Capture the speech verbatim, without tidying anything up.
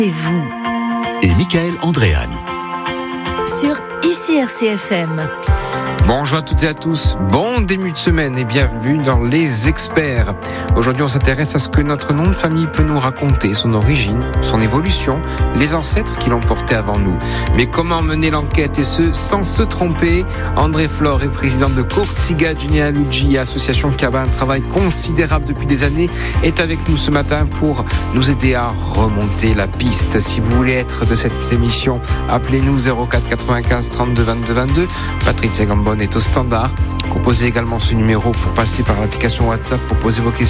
Et vous et Michael Andréani sur I C R C F M. Bonjour à toutes et à tous, bon début de semaine et bienvenue dans Les Experts. Aujourd'hui on s'intéresse à ce que notre nom de famille peut nous raconter, son origine, son évolution, les ancêtres qui l'ont porté avant nous. Mais comment mener l'enquête et ce sans se tromper? André Flore est présidente de Courtsiga Genealogy, association qui a un travail considérable depuis des années, est avec nous ce matin pour nous aider à remonter la piste. Si vous voulez être de cette émission, appelez-nous zéro quatre quatre-vingt-quinze trente-deux vingt-deux vingt-deux. Patrick Segambon est au standard. Composez également ce numéro pour passer par l'application WhatsApp pour poser vos questions